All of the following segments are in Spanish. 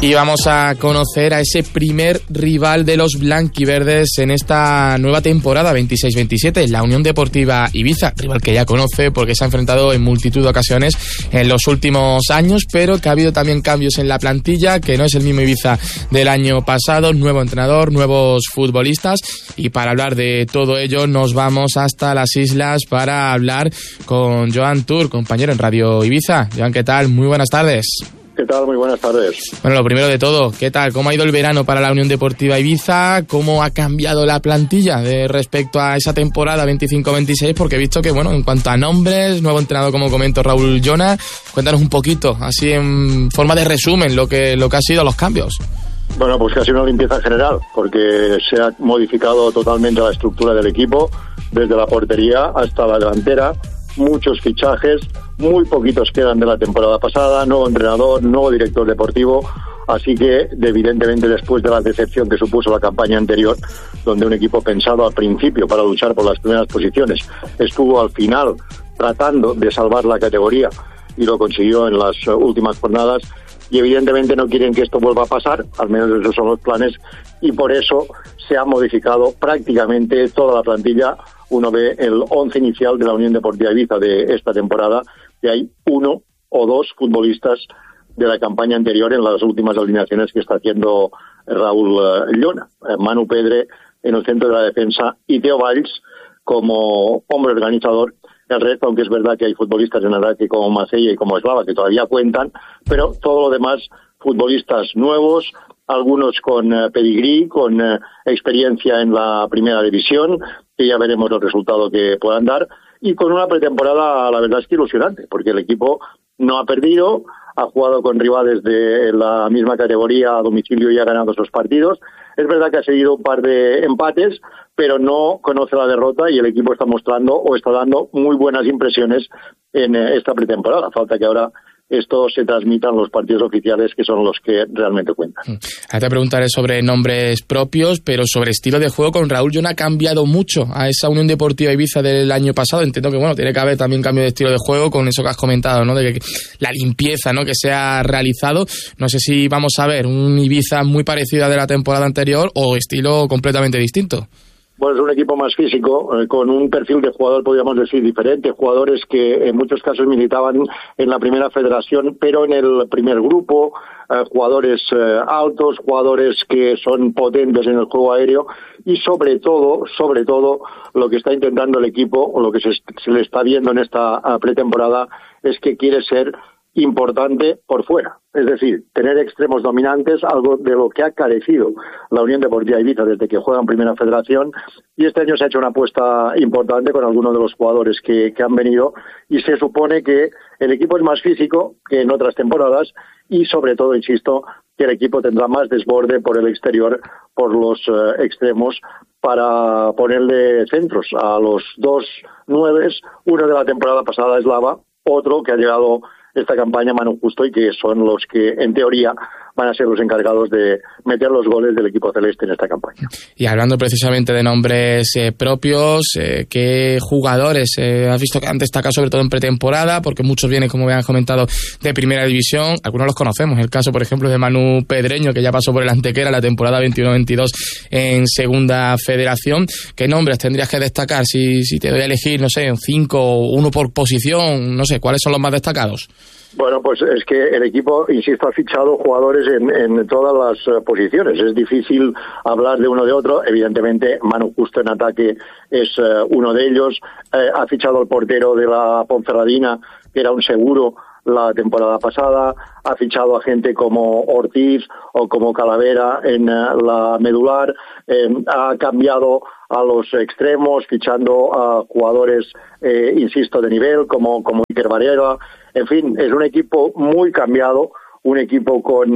Y vamos a conocer a ese primer rival de los blanquiverdes en esta nueva temporada 26-27, la Unión Deportiva Ibiza, rival que ya conoce porque se ha enfrentado en multitud de ocasiones en los últimos años, pero que ha habido también cambios en la plantilla, que no es el mismo Ibiza del año pasado, nuevo entrenador, nuevos futbolistas, y para hablar de todo ello nos vamos hasta las islas para hablar con Joan Tur, compañero en Radio Ibiza. Joan, ¿qué tal? Muy buenas tardes. ¿Qué tal? Muy buenas tardes. Bueno, lo primero de todo, ¿qué tal? ¿Cómo ha ido el verano para la Unión Deportiva Ibiza? ¿Cómo ha cambiado la plantilla de respecto a esa temporada 25-26? Porque he visto que, bueno, en cuanto a nombres, nuevo entrenador, como comento, Raúl Llona, cuéntanos un poquito, así en forma de resumen, lo que ha sido los cambios. Bueno, pues casi una limpieza general, porque se ha modificado totalmente la estructura del equipo, desde la portería hasta la delantera, muchos fichajes, muy poquitos quedan de la temporada pasada, nuevo entrenador, nuevo director deportivo, así que evidentemente después de la decepción que supuso la campaña anterior, donde un equipo pensado al principio para luchar por las primeras posiciones estuvo al final tratando de salvar la categoría y lo consiguió en las últimas jornadas, y evidentemente no quieren que esto vuelva a pasar, al menos esos son los planes, y por eso se ha modificado prácticamente toda la plantilla. Uno ve el 11 inicial de la Unión Deportiva Ibiza de esta temporada, que hay uno o dos futbolistas de la campaña anterior en las últimas alineaciones que está haciendo Raúl Llona. Manu Pedre en el centro de la defensa y Teo Valls como hombre organizador. El resto, aunque es verdad que hay futbolistas en ataque como Macella y como Eslava que todavía cuentan, pero todo lo demás, futbolistas nuevos, algunos con pedigrí, con experiencia en la primera división, que ya veremos el resultado que puedan dar, y con una pretemporada, la verdad es que ilusionante, porque el equipo no ha perdido, ha jugado con rivales de la misma categoría a domicilio y ha ganado esos partidos. Es verdad que ha seguido un par de empates, pero no conoce la derrota y el equipo está mostrando o está dando muy buenas impresiones en esta pretemporada. Falta que ahora esto se transmita en los partidos oficiales, que son los que realmente cuentan. Ahora te preguntaré sobre nombres propios, pero sobre estilo de juego. Con Raúl Llona ha cambiado mucho a esa Unión Deportiva Ibiza del año pasado. Entiendo que, bueno, tiene que haber también cambio de estilo de juego con eso que has comentado, ¿no? De que la limpieza, ¿no?, que se ha realizado. No sé si vamos a ver un Ibiza muy parecido a de la temporada anterior o estilo completamente distinto. Bueno, es un equipo más físico, con un perfil de jugador, podríamos decir, diferente. Jugadores que en muchos casos militaban en la primera federación, pero en el primer grupo. Jugadores altos, jugadores que son potentes en el juego aéreo. Y sobre todo, lo que está intentando el equipo, o lo que se le está viendo en esta pretemporada, es que quiere ser importante por fuera, es decir, tener extremos dominantes, algo de lo que ha carecido la Unión Deportiva Ibiza desde que juega en Primera Federación, y este año se ha hecho una apuesta importante con algunos de los jugadores que han venido, y se supone que el equipo es más físico que en otras temporadas, y sobre todo, insisto, que el equipo tendrá más desborde por el exterior, por los extremos, para ponerle centros a los dos nueves, uno de la temporada pasada, Eslava, otro que ha llegado esta campaña, Manu Justo, y que son los que en teoría van a ser los encargados de meter los goles del equipo celeste en esta campaña. Y hablando precisamente de nombres propios, ¿qué jugadores has visto que han destacado sobre todo en pretemporada? Porque muchos vienen, como me han comentado, de primera división, algunos los conocemos, el caso por ejemplo de Manu Pedreño, que ya pasó por el Antequera la temporada 21-22 en segunda federación. ¿Qué nombres tendrías que destacar si te doy a elegir, no sé, 5 o 1 por posición? No sé, ¿cuáles son los más destacados? Bueno, pues es que el equipo, insisto, ha fichado jugadores en todas las posiciones. Es difícil hablar de uno de otro. Evidentemente, Manu Justo en ataque es uno de ellos. Ha fichado al portero de la Ponferradina, que era un seguro la temporada pasada. Ha fichado a gente como Ortiz o como Calavera en la medular. Ha cambiado a los extremos, fichando a jugadores, insisto, de nivel, como Iker Varela. En fin, es un equipo muy cambiado, un equipo con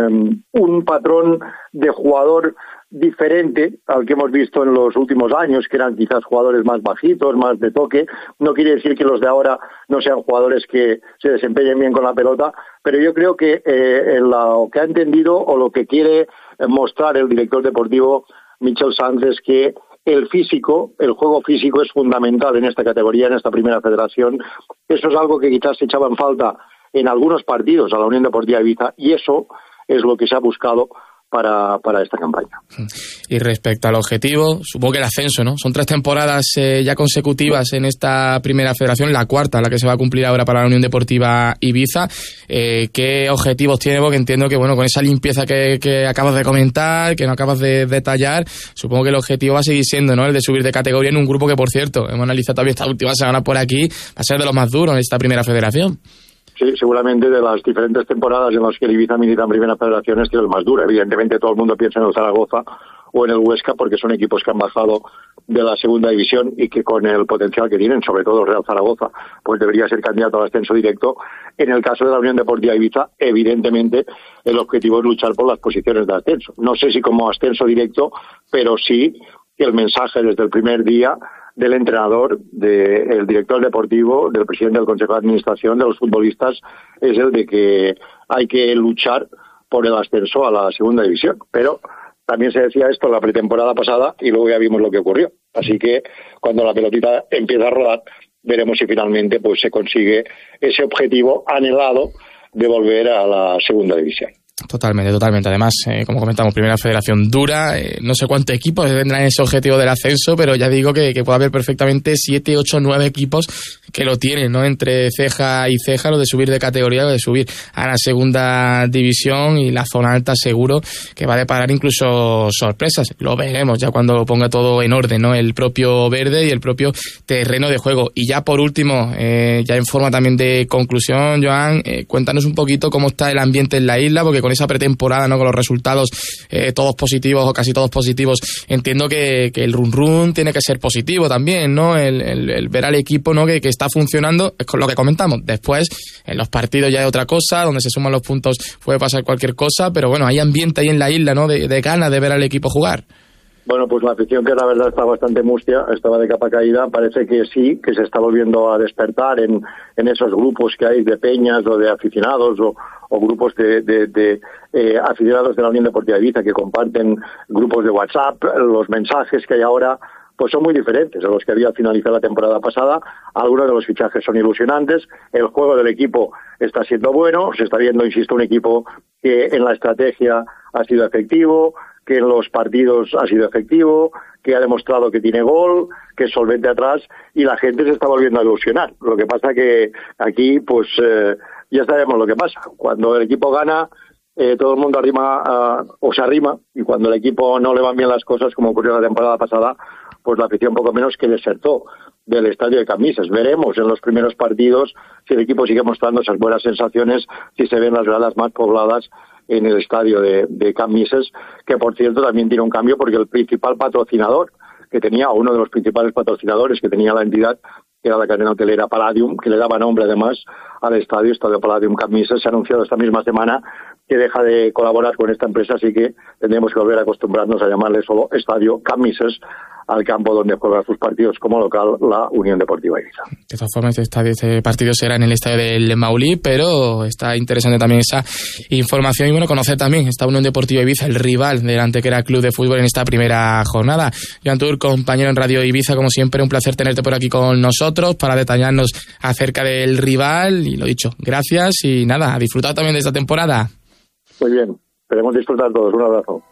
un patrón de jugador diferente al que hemos visto en los últimos años, que eran quizás jugadores más bajitos, más de toque. No quiere decir que los de ahora no sean jugadores que se desempeñen bien con la pelota, pero yo creo que lo que ha entendido o lo que quiere mostrar el director deportivo Michel Sanz es que el juego físico es fundamental en esta categoría, en esta primera federación. Eso es algo que quizás se echaba en falta en algunos partidos a la Unión Deportiva Ibiza, y eso es lo que se ha buscado para esta campaña. Y respecto al objetivo, supongo que el ascenso, ¿no? Son 3 temporadas ya consecutivas en esta primera federación, la cuarta, la que se va a cumplir ahora para la Unión Deportiva Ibiza. ¿Qué objetivos tiene? Porque entiendo que, bueno, con esa limpieza que acabas de comentar, que no acabas de detallar, supongo que el objetivo va a seguir siendo, ¿no?, el de subir de categoría en un grupo que, por cierto, hemos analizado también esta última semana por aquí, va a ser de los más duros en esta primera federación. Sí, seguramente de las diferentes temporadas en las que el Ibiza milita en Primera Federación es el más duro. Evidentemente todo el mundo piensa en el Zaragoza o en el Huesca porque son equipos que han bajado de la segunda división y que con el potencial que tienen, sobre todo el Real Zaragoza, pues debería ser candidato al ascenso directo. En el caso de la Unión Deportiva Ibiza, evidentemente el objetivo es luchar por las posiciones de ascenso. No sé si como ascenso directo, pero sí que el mensaje desde el primer día del entrenador, del director deportivo, del presidente del Consejo de Administración, de los futbolistas, es el de que hay que luchar por el ascenso a la segunda división. Pero también se decía esto en la pretemporada pasada y luego ya vimos lo que ocurrió. Así que cuando la pelotita empieza a rodar, veremos si finalmente pues se consigue ese objetivo anhelado de volver a la segunda división. Totalmente. Además, como comentamos, primera federación dura, no sé cuántos equipos tendrán ese objetivo del ascenso, pero ya digo que puede haber perfectamente 7, 8, 9 equipos que lo tienen, ¿no? Entre ceja y ceja, lo de subir de categoría, lo de subir a la segunda división, y la zona alta seguro que va a deparar incluso sorpresas. Lo veremos ya cuando lo ponga todo en orden, ¿no? El propio verde y el propio terreno de juego. Y ya por último, ya en forma también de conclusión, Joan, cuéntanos un poquito cómo está el ambiente en la isla, porque con esa pretemporada, ¿no?, con los resultados todos positivos o casi todos positivos, entiendo que el run tiene que ser positivo también, ¿no? El ver al equipo, ¿no?, que está funcionando, es con lo que comentamos. Después, en los partidos ya hay otra cosa, donde se suman los puntos puede pasar cualquier cosa, pero bueno, hay ambiente ahí en la isla, ¿no?, de ganas de ver al equipo jugar. Bueno, pues la afición, que la verdad está bastante mustia, estaba de capa caída, parece que sí, que se está volviendo a despertar en esos grupos que hay de peñas o de aficionados o grupos de aficionados de la Unión Deportiva Ibiza que comparten grupos de WhatsApp. Los mensajes que hay ahora pues son muy diferentes a los que había al finalizar la temporada pasada. Algunos de los fichajes son ilusionantes, el juego del equipo está siendo bueno, se está viendo, insisto, un equipo que en la estrategia ha sido efectivo, que en los partidos ha sido efectivo, que ha demostrado que tiene gol, que es solvente atrás, y la gente se está volviendo a ilusionar. Lo que pasa que aquí, pues ya sabemos lo que pasa. Cuando el equipo gana, todo el mundo se arrima, y cuando el equipo no le van bien las cosas, como ocurrió la temporada pasada, pues la afición poco menos que desertó del estadio de Camisas. Veremos en los primeros partidos si el equipo sigue mostrando esas buenas sensaciones, si se ven las gradas más pobladas en el estadio de Camisas, que por cierto también tiene un cambio porque el principal patrocinador que tenía, o uno de los principales patrocinadores que tenía la entidad, que era la cadena hotelera Palladium, que le daba nombre además al Estadio Palladium Camisas, se ha anunciado esta misma semana que deja de colaborar con esta empresa, así que tendremos que volver a acostumbrarnos a llamarle solo Estadio Camisas al campo donde juega sus partidos como local la Unión Deportiva Ibiza. De todas formas, este partido será en el estadio del Maulí, pero está interesante también esa información y bueno, conocer también esta Unión Deportiva Ibiza, el rival del Antequera Club de Fútbol en esta primera jornada. Joan Tur, compañero en Radio Ibiza, como siempre, un placer tenerte por aquí con nosotros para detallarnos acerca del rival y lo dicho, gracias y nada, a disfrutar también de esta temporada. Muy bien, esperemos disfrutar todos, un abrazo.